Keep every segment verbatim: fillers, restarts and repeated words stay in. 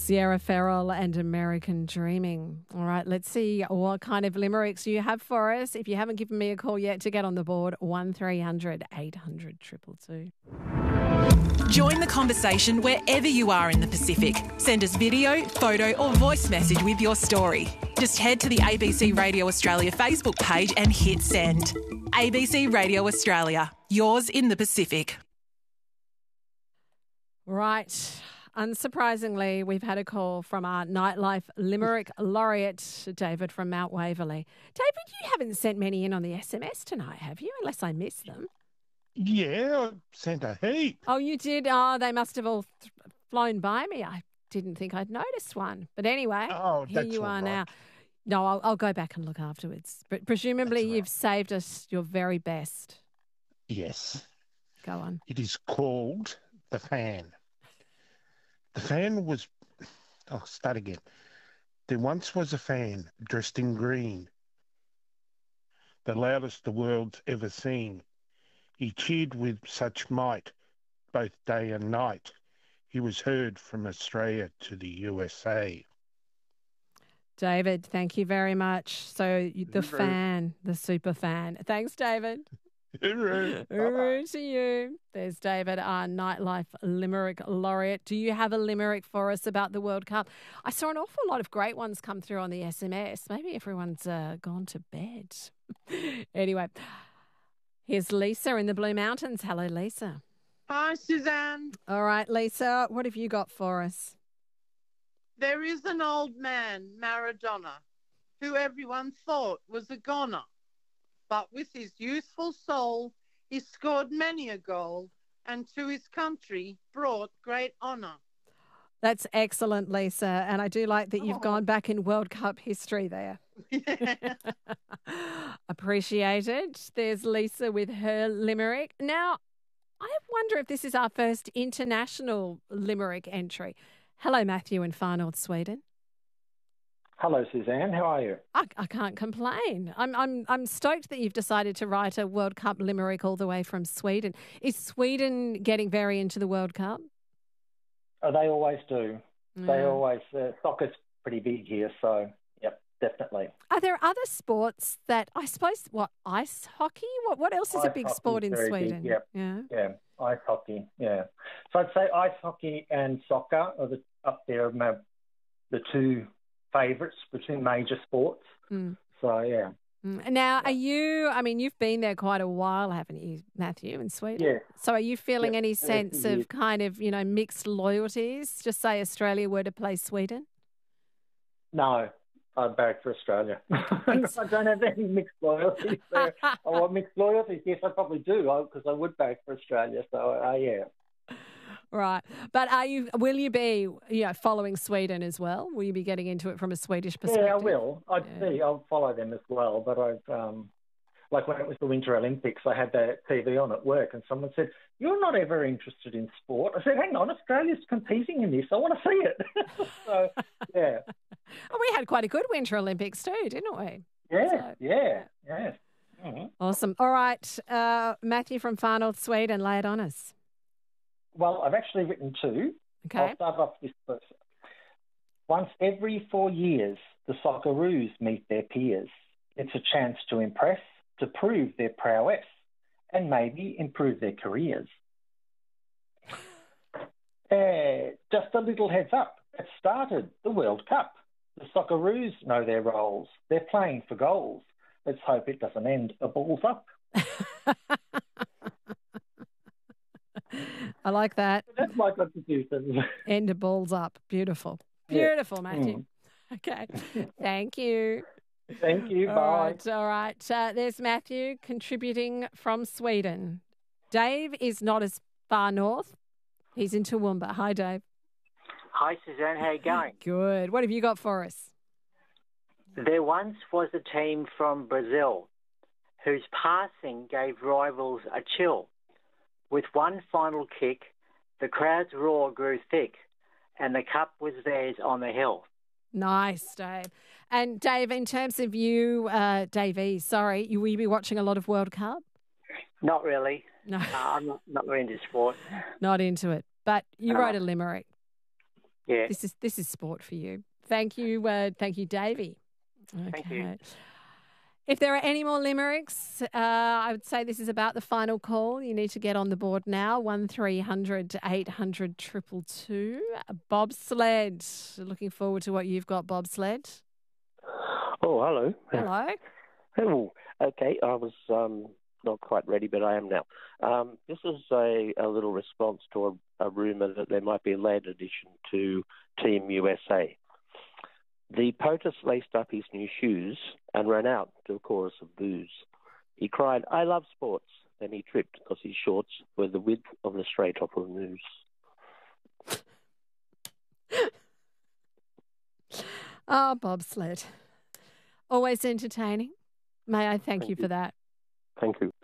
Sierra Farrell and American Dreaming. All right, let's see what kind of limericks you have for us. If you haven't given me a call yet to get on the board, one three hundred eight hundred two two two. Join the conversation wherever you are in the Pacific. Send us video, photo or voice message with your story. Just head to the A B C Radio Australia Facebook page and hit send. A B C Radio Australia, yours in the Pacific. Right. Unsurprisingly, we've had a call from our Nightlife Limerick laureate, David from Mount Waverley. David, you haven't sent many in on the S M S tonight, have you? Unless I missed them. Yeah, I sent a heap. Oh, you did? Oh, they must have all th- flown by me. I didn't think I'd noticed one. But anyway, oh, here that's you all are right. now. No, I'll, I'll go back and look afterwards. But presumably That's you've right. saved us your very best. Yes. Go on. It is called The Fan. The fan was... I'll start again. There once was a fan dressed in green, the loudest the world's ever seen. He cheered with such might, both day and night. He was heard from Australia to the U S A. David, thank you very much. So you- the Hooroo. fan, the super fan. Thanks, David. Hooroo. Hooroo to you. There's David, our Nightlife Limerick laureate. Do you have a limerick for us about the World Cup? I saw an awful lot of great ones come through on the S M S. Maybe everyone's uh, gone to bed. Anyway, here's Lisa in the Blue Mountains. Hello, Lisa. Hi, Suzanne. All right, Lisa, what have you got for us? There is an old man, Maradona, who everyone thought was a goner. But with his youthful soul, he scored many a goal and to his country brought great honour. That's excellent, Lisa. And I do like that you've Oh. gone back in World Cup history there. Appreciate it. There's Lisa with her limerick. Now, I wonder if this is our first international limerick entry. Hello, Matthew in Far North Sweden. Hello, Suzanne. How are you? I, I can't complain. I'm I'm I'm stoked that you've decided to write a World Cup limerick all the way from Sweden. Is Sweden getting very into the World Cup? Oh, they always do. They Yeah. always, uh, soccer's pretty big here, so, yep, definitely. Are there other sports that, I suppose, what, ice hockey? What what else is a Ice big hockey sport is in very big, Sweden? yep. Yeah. Yeah, ice hockey, yeah. So I'd say ice hockey and soccer are the, up there, my, the two favourites, the two major sports. Mm. So, yeah. Mm. Now, are you, I mean, you've been there quite a while, haven't you, Matthew, in Sweden? Yeah. So are you feeling Yeah, any yeah, sense yeah. of kind of, you know, mixed loyalties? Just say Australia were to play Sweden? No, I back for Australia. I don't have any mixed loyalties there. Oh, well, mixed loyalties, yes, I probably do, because I would back for Australia. So, uh, yeah. Right. But are you, will you be, you know, following Sweden as well? Will you be getting into it from a Swedish perspective? Yeah, I will. I'd Yeah. see. I'll follow them as well. But I've, um, like when it was the Winter Olympics, I had the T V on at work, and someone said, "You're not ever interested in sport." I said, "Hang on, Australia's competing in this. I want to see it." So, yeah, Oh, we had quite a good Winter Olympics too, didn't we? yeah, So, yeah, yeah. Mhm. Awesome. All right. Uh, Matthew from Far North Sweden, lay it on us. Well, I've actually written two. Okay. I'll start off this first. Once every four years, the Socceroos meet their peers. It's a chance to impress, to prove their prowess, and maybe improve their careers. Uh, just a little heads up. It started the World Cup. The Socceroos know their roles. They're playing for goals. Let's hope it doesn't end a balls up. I like that. That's my contribution. End of balls up. Beautiful. Yeah. Beautiful, Matthew. Okay. Thank you. Thank you. All Bye. right. All right. Uh, there's Matthew contributing from Sweden. Dave is not as far north. He's in Toowoomba. Hi, Dave. Hi, Suzanne. How you going? Good. What have you got for us? There once was a team from Brazil whose passing gave rivals a chill. With one final kick, the crowd's roar grew thick, and the cup was theirs on the hill. Nice, Dave. And Dave, in terms of you, uh, Davey, sorry, you will you be watching a lot of World Cup? Not really. No, Uh, I'm not, not really into sport. not into it. But you No. wrote a limerick. Yeah. This is this is sport for you. Thank you, uh, thank you, Davey. Okay. Thank you. If there are any more limericks, uh, I would say this is about the final call. You need to get on the board now. One three hundred eight hundred two two two. Bobsled. Looking forward to what you've got, Bobsled. Oh, hello. Hello. Oh, okay. I was um, not quite ready, but I am now. Um, this is a, a little response to a, a rumour that there might be a lad addition to Team U S A. The POTUS laced up his new shoes and ran out to a chorus of boos. He cried, "I love sports." Then he tripped because his shorts were the width of the straight top of news. Oh, Bobsled. Always entertaining. May I thank, Thank you, you. for that. Thank you.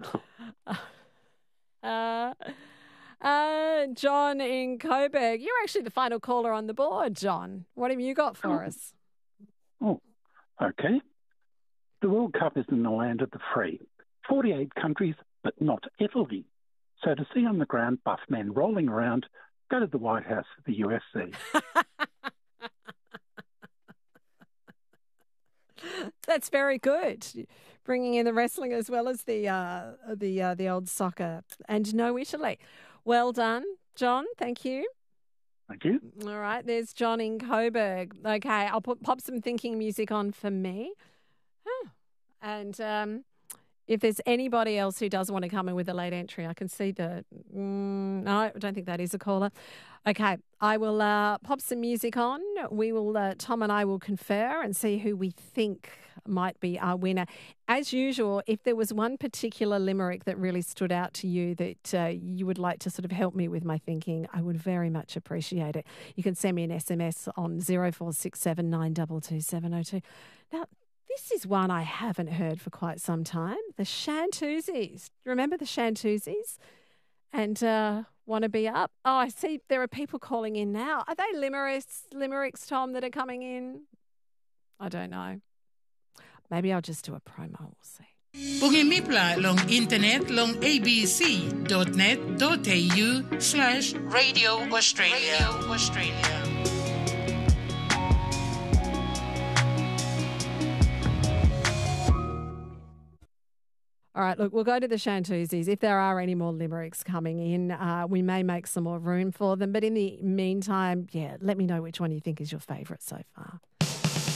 uh, uh, John in Coburg. You're actually the final caller on the board, John. What have you got for Oh. us? Oh, okay. The World Cup is in the land of the free. forty-eight countries, but not Italy. So to see on the ground buff men rolling around, go to the White House for the U F C. That's very good. Bringing in the wrestling as well as the uh, the uh, the old soccer, and no Italy. Well done, John. Thank you. Thank you. All right, there's John in Coburg. Okay, I'll put, pop some thinking music on for me. Huh. And um, if there's anybody else who does want to come in with a late entry, I can see the... Mm, no, I don't think that is a caller. Okay, I will uh, pop some music on. We will, uh, Tom and I will confer and see who we think might be our winner. As usual, if there was one particular limerick that really stood out to you that uh, you would like to sort of help me with my thinking, I would very much appreciate it. You can send me an S M S on zero four six seven nine two two seven zero two. Now, this is one I haven't heard for quite some time. The Shantuzis. Remember the Shantuzis? And uh, want to be up? Oh, I see there are people calling in now. Are they limericks, limericks, Tom, that are coming in? I don't know. Maybe I'll just do a promo. We'll see. Pungimipla long internet long abc.net.au slash Radio Australia. Radio Australia. All right, look, we'll go to the Shantuzis. If there are any more limericks coming in, uh, we may make some more room for them. But in the meantime, yeah, let me know which one you think is your favourite so far.